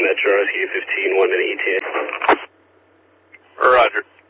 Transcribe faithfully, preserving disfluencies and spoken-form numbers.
Metro Rescue fifteen, one minute E T A. Roger.